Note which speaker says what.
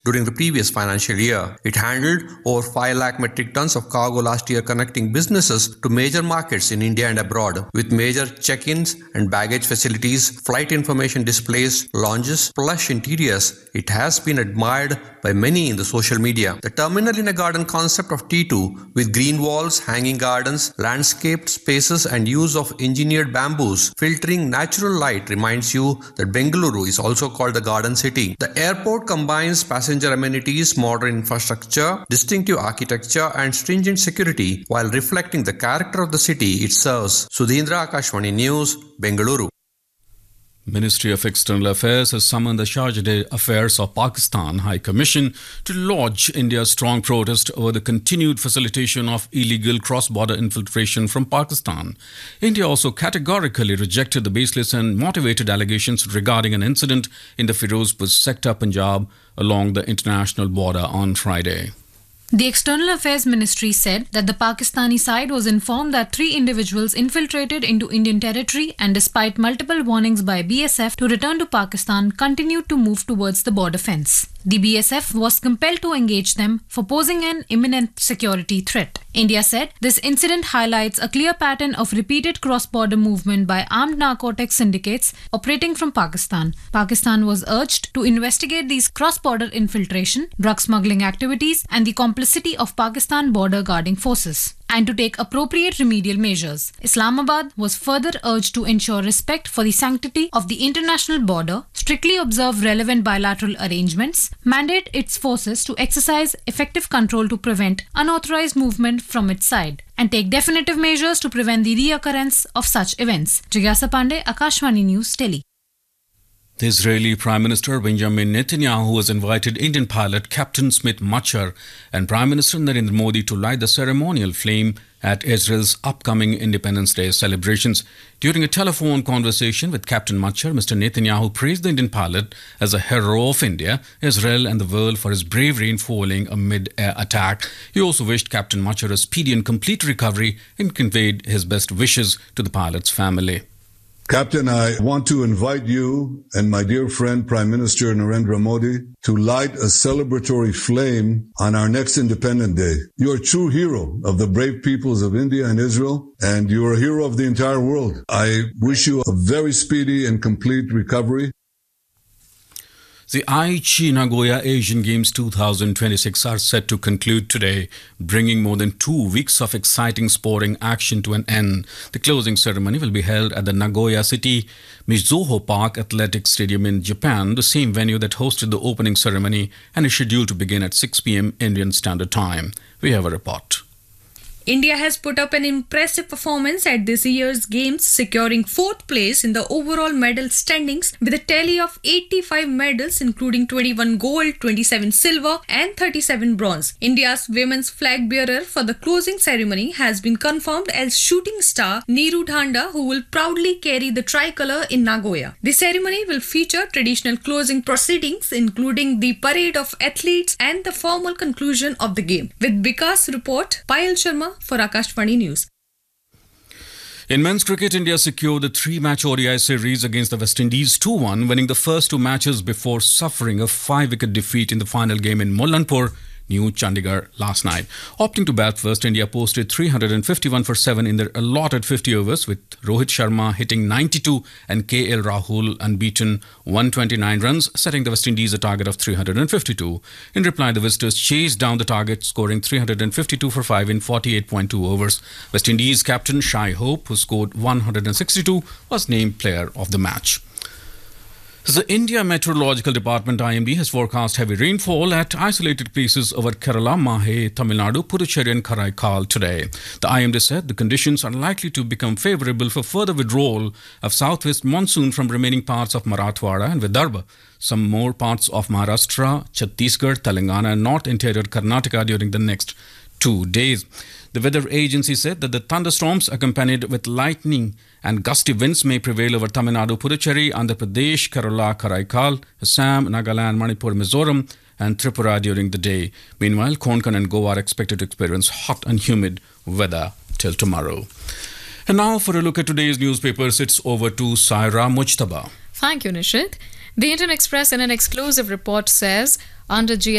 Speaker 1: During the previous financial year, it handled over 5 lakh metric tons of cargo last year, connecting businesses to major markets in India and abroad. With major check-ins and baggage facilities, flight information displays, lounges, plush interiors, it has been admired by many in the social media. The terminal in a garden concept of T2 with green walls, hanging gardens, landscaped spaces and use of engineered bamboos filtering natural light reminds you that Bengaluru is also called the Garden City. The airport combines passenger amenities, modern infrastructure, distinctive architecture and stringent security while reflecting the character of the city it serves. Sudhindra, Akashvani News, Bengaluru.
Speaker 2: Ministry of External Affairs has summoned the Sharjah Affairs of Pakistan High Commission to lodge India's strong protest over the continued facilitation of illegal cross-border infiltration from Pakistan. India also categorically rejected the baseless and motivated allegations regarding an incident in the Firozpur sector, Punjab, along the international border on Friday.
Speaker 3: The External Affairs Ministry said that the Pakistani side was informed that 3 individuals infiltrated into Indian territory and despite multiple warnings by BSF to return to Pakistan, continued to move towards the border fence. The BSF was compelled to engage them for posing an imminent security threat. India said this incident highlights a clear pattern of repeated cross-border movement by armed narcotics syndicates operating from Pakistan. Pakistan was urged to investigate these cross-border infiltration, drug smuggling activities and the complicity of Pakistan border guarding forces, and to take appropriate remedial measures. Islamabad was further urged to ensure respect for the sanctity of the international border, strictly observe relevant bilateral arrangements, mandate its forces to exercise effective control to prevent unauthorized movement from its side, and take definitive measures to prevent the reoccurrence of such events. Jigyasa Pandey, Akashvani News, Delhi.
Speaker 2: The Israeli Prime Minister Benjamin Netanyahu has invited Indian pilot Captain Smith Machar and Prime Minister Narendra Modi to light the ceremonial flame at Israel's upcoming Independence Day celebrations. During a telephone conversation with Captain Machar, Mr. Netanyahu praised the Indian pilot as a hero of India, Israel and the world for his bravery in foiling a mid-air attack. He also wished Captain Machar a speedy and complete recovery and conveyed his best wishes to the pilot's family.
Speaker 4: Captain, I want to invite you and my dear friend Prime Minister Narendra Modi to light a celebratory flame on our next Independence Day. You are a true hero of the brave peoples of India and Israel, and you are a hero of the entire world. I wish you a very speedy and complete recovery.
Speaker 2: The Aichi Nagoya Asian Games 2026 are set to conclude today, bringing more than 2 weeks of exciting sporting action to an end. The closing ceremony will be held at the Nagoya City Mizuho Park Athletics Stadium in Japan, the same venue that hosted the opening ceremony, and is scheduled to begin at 6 p.m. Indian Standard Time. We have a report.
Speaker 5: India has put up an impressive performance at this year's Games, securing 4th place in the overall medal standings with a tally of 85 medals, including 21 gold, 27 silver and 37 bronze. India's women's flag bearer for the closing ceremony has been confirmed as shooting star Neeru Dhanda, who will proudly carry the tricolour in Nagoya. The ceremony will feature traditional closing proceedings, including the parade of athletes and the formal conclusion of the game. With Bikas report, Payal Sharma for Akashvani News.
Speaker 2: In men's cricket, India secured the 3-match ODI series against the West Indies 2-1, winning the first 2 matches before suffering a 5-wicket defeat in the final game in Mullanpur, New Chandigarh last night. Opting to bat first, India posted 351 for 7 in their allotted 50 overs, with Rohit Sharma hitting 92 and KL Rahul unbeaten 129 runs, setting the West Indies a target of 352. In reply, the visitors chased down the target, scoring 352 for 5 in 48.2 overs. West Indies captain Shai Hope, who scored 162, was named player of the match. The India Meteorological Department IMD has forecast heavy rainfall at isolated places over Kerala, Mahe, Tamil Nadu, Puducherry and Karaikal today. The IMD said the conditions are likely to become favourable for further withdrawal of southwest monsoon from remaining parts of Marathwada and Vidarbha, some more parts of Maharashtra, Chhattisgarh, Telangana and north interior Karnataka during the next 2 days. The weather agency said that the thunderstorms accompanied with lightning and gusty winds may prevail over Tamil Nadu, Puducherry, Andhra Pradesh, Kerala, Karaikal, Assam, Nagaland, Manipur, Mizoram and Tripura during the day. Meanwhile, Konkan and Goa are expected to experience hot and humid weather till tomorrow. And now for a look at today's newspapers, it's over to Saira Mujtaba.
Speaker 6: Thank you, Nishit. The Indian Express in an exclusive report says, under GST